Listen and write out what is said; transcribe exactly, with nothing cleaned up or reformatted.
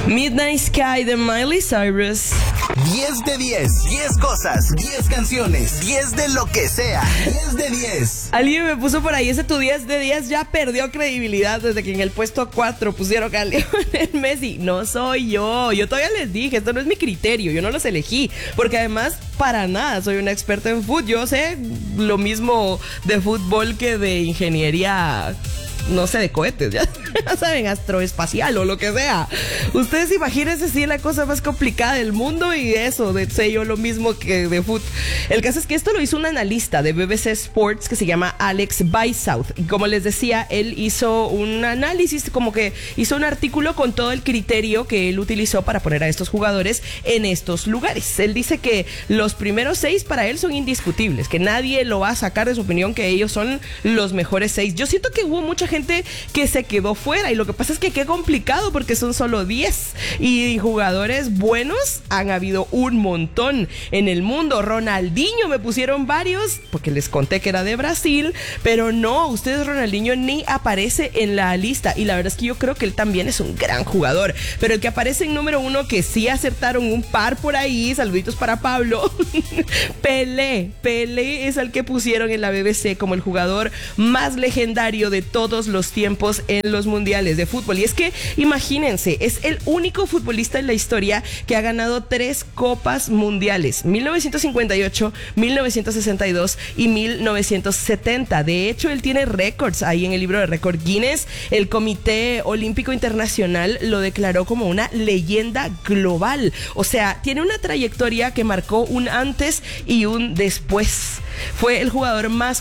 Midnight Sky de Miley Cyrus. diez de diez, diez cosas, diez canciones, diez de lo que sea, diez de diez. Alguien me puso por ahí, ese tu diez de diez ya perdió credibilidad desde que en el puesto cuatro pusieron a Lionel Messi. No soy yo, yo todavía les dije, esto no es mi criterio, yo no los elegí, porque además para nada soy una experta en fútbol, yo sé lo mismo de fútbol que de ingeniería, no sé, de cohetes, ya saben, astroespacial o lo que sea. Ustedes imagínense si es la cosa más complicada del mundo y eso, de sé yo lo mismo que de fútbol. El caso es que esto lo hizo un analista de B B C Sports que se llama Alex Bysouth. Y como les decía, él hizo un análisis, como que hizo un artículo con todo el criterio que él utilizó para poner a estos jugadores en estos lugares. Él dice que los primeros seis para él son indiscutibles, que nadie lo va a sacar de su opinión, que ellos son los mejores seis. Yo siento que hubo mucha gente gente que se quedó fuera y lo que pasa es que qué complicado porque son solo diez y jugadores buenos han habido un montón en el mundo. Ronaldinho me pusieron varios porque les conté que era de Brasil, pero no, ustedes Ronaldinho ni aparece en la lista y la verdad es que yo creo que él también es un gran jugador, pero el que aparece en número uno que sí acertaron un par por ahí, saluditos para Pablo, Pelé, Pelé es el que pusieron en la B B C como el jugador más legendario de todos los tiempos en los mundiales de fútbol. Y es que imagínense, es el único futbolista en la historia que ha ganado tres copas mundiales, mil novecientos cincuenta y ocho, mil novecientos sesenta y dos y mil novecientos setenta. De hecho, él tiene récords ahí en el libro de récord Guinness. El Comité Olímpico Internacional lo declaró como una leyenda global. O sea, tiene una trayectoria que marcó un antes y un después. Fue el jugador más